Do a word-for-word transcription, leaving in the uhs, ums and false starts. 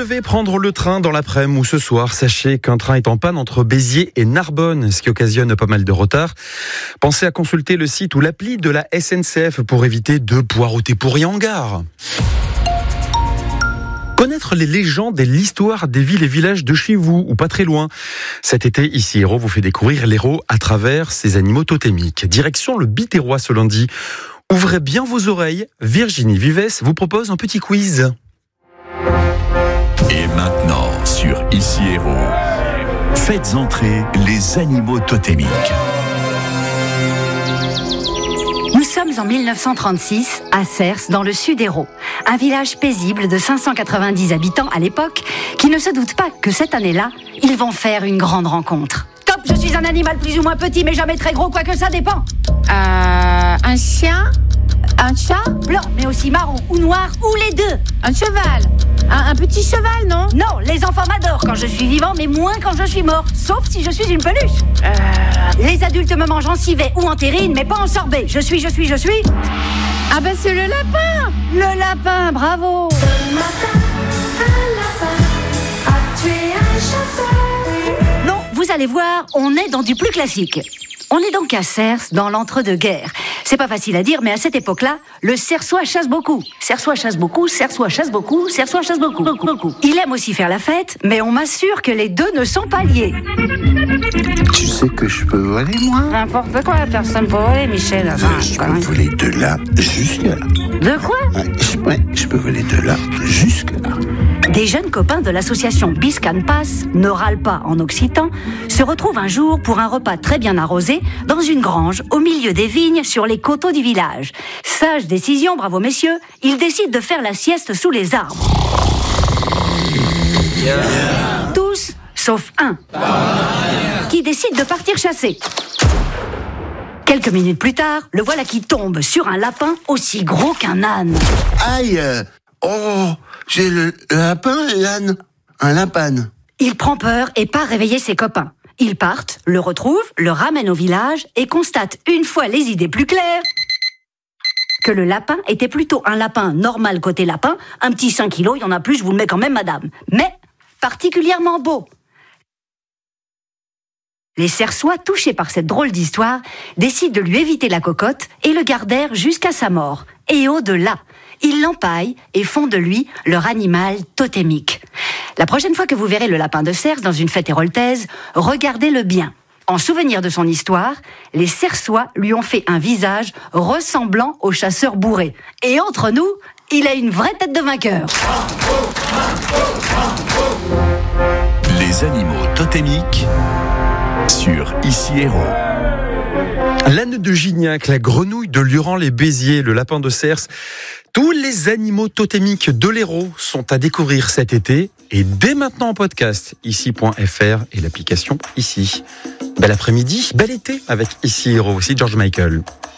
devez prendre le train dans l'après-midi ou ce soir, sachez qu'un train est en panne entre Béziers et Narbonne, ce qui occasionne pas mal de retard. Pensez à consulter le site ou l'appli de la S N C F pour éviter de poireauter pourri en gare. Connaître les légendes et l'histoire des villes et villages de chez vous ou pas très loin. Cet été, ici Héros vous fait découvrir l'Hérault à travers ses animaux totémiques. Direction le Biterrois ce lundi. Ouvrez bien vos oreilles, Virginie Vives vous propose un petit quiz. Et maintenant, sur Ici Héros, faites entrer les animaux totémiques. Nous sommes en mille neuf cent trente-six, à Cers, dans le sud Hérault. Un village paisible de cinq cent quatre-vingt-dix habitants à l'époque, qui ne se doutent pas que cette année-là, ils vont faire une grande rencontre. Top, je suis un animal plus ou moins petit, mais jamais très gros, quoique ça dépend. Euh, un chien? Un chat? Blanc, mais aussi marron ou noir, ou les deux. Un cheval? Un, un petit cheval, non? Non, les enfants m'adorent quand je suis vivant, mais moins quand je suis mort. Sauf si je suis une peluche. Euh... Les adultes me mangent en civet ou en terrine, mais pas en sorbet. Je suis, je suis, je suis... Ah ben c'est le lapin! Le lapin, bravo! Ce matin, un lapin a tué un chasseur. Non, vous allez voir, on est dans du plus classique. On est donc à Cers, dans l'entre-deux-guerres. C'est pas facile à dire, mais à cette époque-là, le Cerçois chasse beaucoup. Cerçois chasse beaucoup, Cerçois chasse beaucoup, Cerçois chasse beaucoup, beaucoup, beaucoup. Il aime aussi faire la fête, mais on m'assure que les deux ne sont pas liés. Tu sais que je peux voler, moi? N'importe quoi, personne peut voler, Michel. Euh, je peux voler de là jusque là. De quoi? Ouais, je, ouais, je peux voler de là jusque là. Des jeunes copains de l'association Biscan Pass, ne râle pas en occitan, se retrouvent un jour pour un repas très bien arrosé dans une grange au milieu des vignes sur les coteaux du village. Sage décision, bravo messieurs, ils décident de faire la sieste sous les arbres. Yeah. Tous, sauf un, qui décide de partir chasser. Quelques minutes plus tard, le voilà qui tombe sur un lapin aussi gros qu'un âne. Aïe! Oh! J'ai le, le lapin et l'âne. Un lapin. Il prend peur et part réveiller ses copains. Ils partent, le retrouvent, le ramènent au village et constatent une fois les idées plus claires que le lapin était plutôt un lapin normal côté lapin, un petit cinq kilos, il y en a plus, je vous le mets quand même madame, mais particulièrement beau. Les Cerçois, touchés par cette drôle d'histoire, décident de lui éviter la cocotte et le gardèrent jusqu'à sa mort. Et au-delà, ils l'empaillent et font de lui leur animal totémique. La prochaine fois que vous verrez le lapin de Cers dans une fête héroltaise, regardez-le bien. En souvenir de son histoire, les Cerçois lui ont fait un visage ressemblant au chasseur bourré. Et entre nous, il a une vraie tête de vainqueur. Les animaux totémiques sur Ici Héros. L'âne de Gignac, la grenouille de Luran-les-Béziers, le lapin de Cers, tous les animaux totémiques de l'Hérault sont à découvrir cet été et dès maintenant en podcast, ici point f r et l'application Ici. Bel après-midi, bel été avec Ici Héros, aussi George Michael.